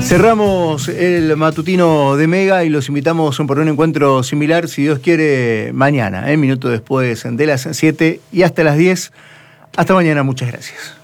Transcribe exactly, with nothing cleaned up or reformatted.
Cerramos el matutino de Mega y los invitamos por un encuentro similar, si Dios quiere, mañana, un ¿eh? minuto después de las siete y hasta las diez. Hasta mañana, muchas gracias.